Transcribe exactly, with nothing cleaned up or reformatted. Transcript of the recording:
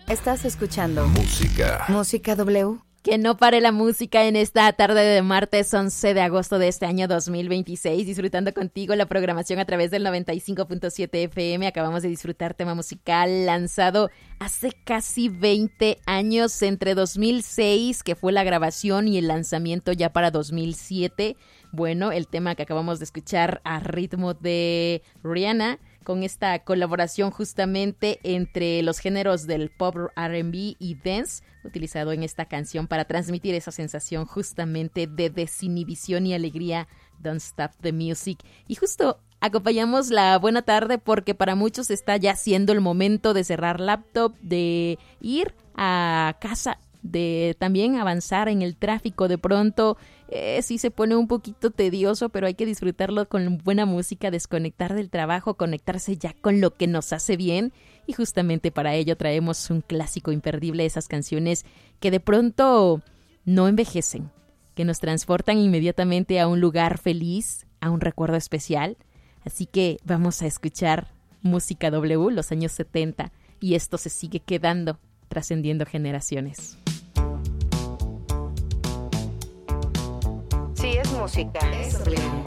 Estás escuchando Música. Música W. Que no pare la música en esta tarde de martes once de agosto de este año dos mil veintiséis, disfrutando contigo la programación a través del noventa y cinco punto siete F M. Acabamos de disfrutar tema musical lanzado hace casi veinte años, entre dos mil seis, que fue la grabación, y el lanzamiento ya para dos mil siete. Bueno, el tema que acabamos de escuchar a ritmo de Rihanna, con esta colaboración justamente entre los géneros del pop, R and B y dance, utilizado en esta canción para transmitir esa sensación justamente de desinhibición y alegría. Don't Stop the Music. Y justo acompañamos la buena tarde porque para muchos está ya siendo el momento de cerrar laptop, de ir a casa, de también avanzar en el tráfico. De pronto eh, sí se pone un poquito tedioso, pero hay que disfrutarlo con buena música, desconectar del trabajo, conectarse ya con lo que nos hace bien. Y justamente para ello traemos un clásico imperdible, esas canciones que de pronto no envejecen, que nos transportan inmediatamente a un lugar feliz, a un recuerdo especial. Así que vamos a escuchar Música W, los años setenta, y esto se sigue quedando, trascendiendo generaciones. Si es música, es W.